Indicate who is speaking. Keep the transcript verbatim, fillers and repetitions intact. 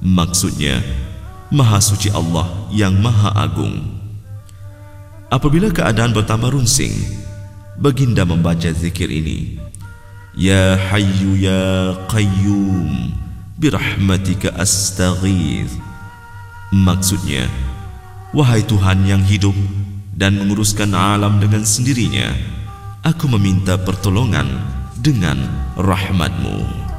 Speaker 1: Maksudnya, Maha Suci Allah yang Maha Agung. Apabila keadaan bertambah runsing, baginda membaca zikir ini. Ya Hayyu Ya Qayyum birahmatika astaghith. Maksudnya, wahai Tuhan yang hidup dan menguruskan alam dengan sendirinya, aku meminta pertolongan dengan rahmat-Mu.